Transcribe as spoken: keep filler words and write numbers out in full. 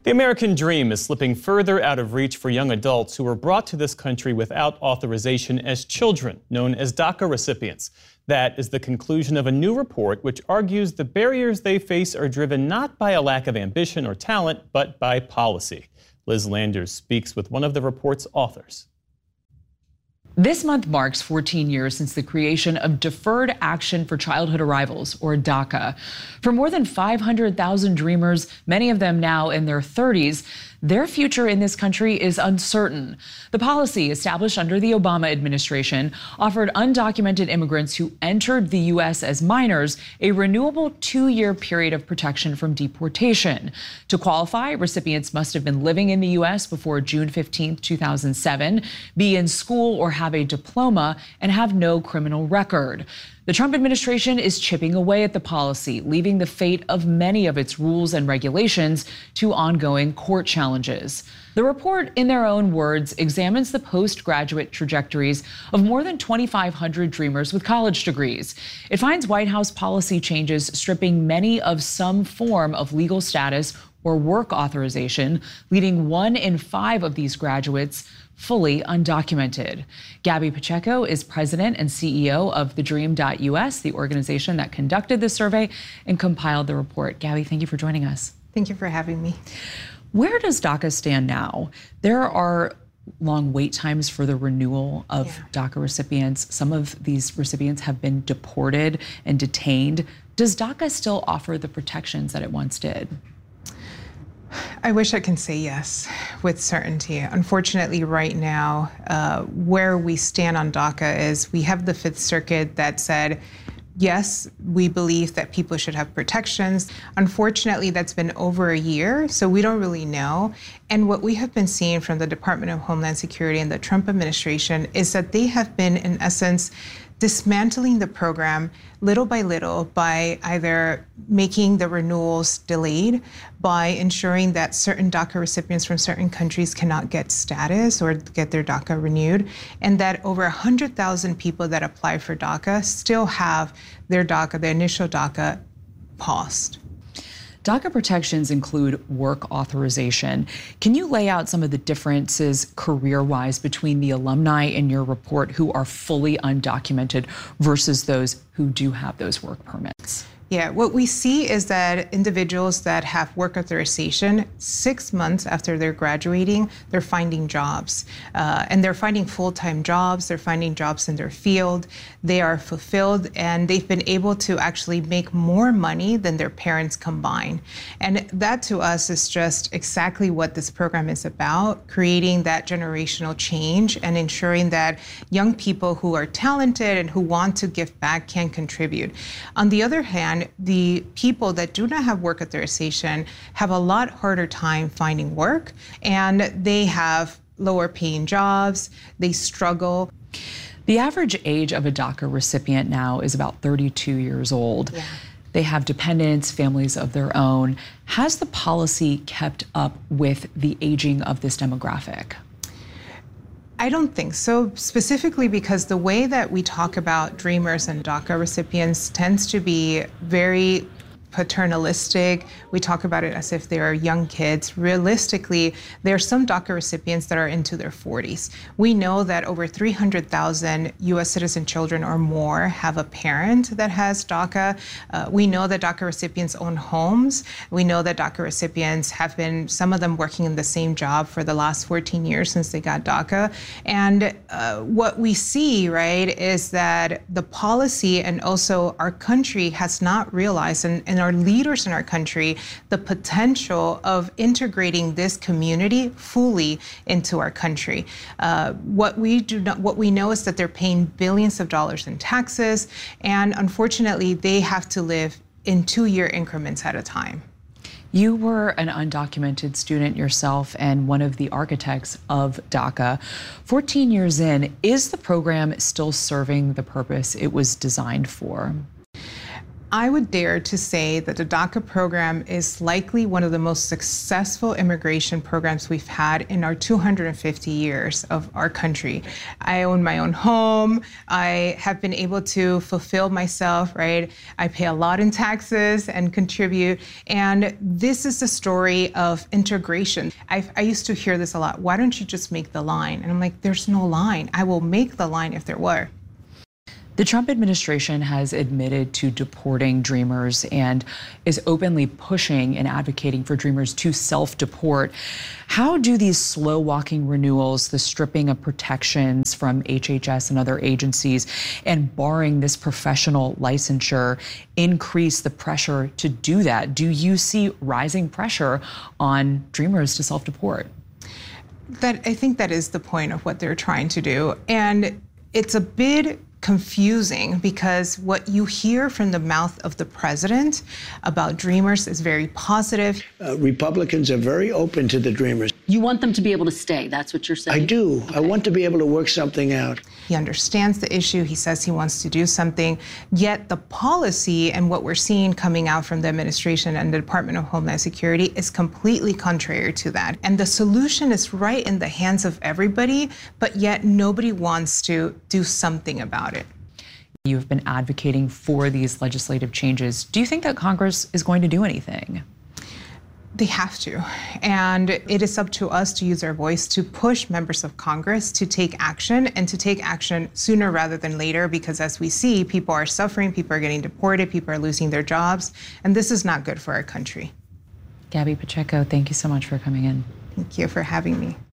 The American dream is slipping further out of reach for young adults who were brought to this country without authorization as children, known as DACA recipients. That is the conclusion of a new report which argues the barriers they face are driven not by a lack of ambition or talent, but by policy. Liz Landers speaks with one of the report's authors. This month marks fourteen years since the creation of Deferred Action for Childhood Arrivals, or DACA. For more than five hundred thousand dreamers, many of them now in their thirties, their future in this country is uncertain. The policy established under the Obama administration offered undocumented immigrants who entered the U S as minors a renewable two-year period of protection from deportation. To qualify, recipients must have been living in the U S before June fifteenth, two thousand seven, be in school or have a diploma, and have no criminal record. The Trump administration is chipping away at the policy, leaving the fate of many of its rules and regulations to ongoing court challenges. The report, in their own words, examines the postgraduate trajectories of more than twenty-five hundred dreamers with college degrees. It finds White House policy changes stripping many of some form of legal status or work authorization, leaving one in five of these graduates fully undocumented. Gabby Pacheco is president and C E O of the dream dot U S, the organization that conducted the survey and compiled the report. Gabby, thank you for joining us. Thank you for having me. Where does DACA stand now? There are long wait times for the renewal of yeah. DACA recipients. Some of these recipients have been deported and detained. Does DACA still offer the protections that it once did? I wish I can say yes with certainty. Unfortunately, right now, uh, where we stand on DACA is we have the Fifth Circuit that said, yes, we believe that people should have protections. Unfortunately, that's been over a year, so we don't really know. And what we have been seeing from the Department of Homeland Security and the Trump administration is that they have been, in essence, dismantling the program little by little by either making the renewals delayed, by ensuring that certain DACA recipients from certain countries cannot get status or get their DACA renewed, and that over one hundred thousand people that apply for DACA still have their DACA, their initial DACA, paused. DACA protections include work authorization. Can you lay out some of the differences career-wise between the alumni in your report who are fully undocumented versus those who do have those work permits? Yeah, what we see is that individuals that have work authorization, six months after they're graduating, they're finding jobs. Uh, and they're finding full-time jobs, they're finding jobs in their field, they are fulfilled, and they've been able to actually make more money than their parents combined. And that to us is just exactly what this program is about, creating that generational change and ensuring that young people who are talented and who want to give back can contribute. On the other hand, the people that do not have work authorization have a lot harder time finding work, and they have lower paying jobs, they struggle. The average age of a DACA recipient now is about thirty-two years old. Yeah. They have dependents, families of their own. Has the policy kept up with the aging of this demographic? I don't think so, specifically because the way that we talk about dreamers and DACA recipients tends to be very paternalistic. We talk about it as if they are young kids. Realistically, there are some DACA recipients that are into their forties. We know that over three hundred thousand U S citizen children or more have a parent that has DACA. Uh, we know that DACA recipients own homes. We know that DACA recipients have been, some of them working in the same job for the last fourteen years since they got DACA. And uh, what we see, right, is that the policy and also our country has not realized, and, and our leaders in our country, the potential of integrating this community fully into our country. Uh, what we do not, what we know is that they're paying billions of dollars in taxes, and unfortunately, they have to live in two-year increments at a time. You were an undocumented student yourself and one of the architects of DACA. fourteen years in, is the program still serving the purpose it was designed for? I would dare to say that the DACA program is likely one of the most successful immigration programs we've had in our two hundred fifty years of our country. I own my own home. I have been able to fulfill myself, right? I pay a lot in taxes and contribute. And this is the story of integration. I, I used to hear this a lot. Why don't you just make the line? And I'm like, there's no line. I will make the line if there were. The Trump administration has admitted to deporting Dreamers and is openly pushing and advocating for Dreamers to self-deport. How do these slow-walking renewals, the stripping of protections from H H S and other agencies, and barring this professional licensure increase the pressure to do that? Do you see rising pressure on Dreamers to self-deport? That I think that is the point of what they're trying to do. And it's a bit confusing because what you hear from the mouth of the president about Dreamers is very positive. Uh, Republicans are very open to the Dreamers. You want them to be able to stay, that's what you're saying? I do. Okay. I want to be able to work something out. He understands the issue. He says he wants to do something. Yet the policy and what we're seeing coming out from the administration and the Department of Homeland Security is completely contrary to that. And the solution is right in the hands of everybody, but yet nobody wants to do something about it. You've been advocating for these legislative changes. Do you think that Congress is going to do anything? They have to. And it is up to us to use our voice to push members of Congress to take action and to take action sooner rather than later, because as we see, people are suffering, people are getting deported, people are losing their jobs, and this is not good for our country. Gabby Pacheco, thank you so much for coming in. Thank you for having me.